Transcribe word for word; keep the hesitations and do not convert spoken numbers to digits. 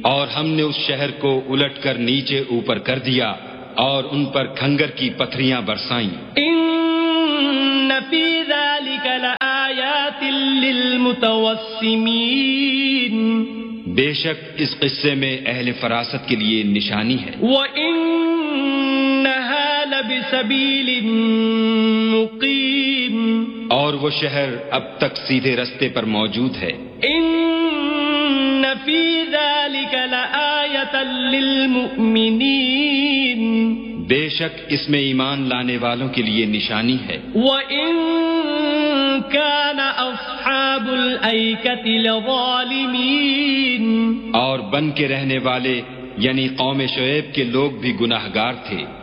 और हमने उस शहर को उलटकर नीचे ऊपर कर दिया और उन पर खंगर की पत्थरियां बरसाईं। इन्न फी ज़ालिका लआयातिन लिलमुतवस्सिमीन, बेशक इस किस्से में अहले फरासत के लिए निशानी है। व इन्नहा लबिसबीलिन मुकीम, और वो शहर अब तक सीधे रास्ते पर मौजूद है। इन्न फी ज़ालिका लआयतन लिलमुमिनीन, बेशक इसमें ईमान लाने वालों के लिए निशानी है। व इन कान अस्हाबुल ऐकति लज़ालिमीन, और बन के रहने वाले यानी कौम शुएब के लोग भी गुनाहगार थे।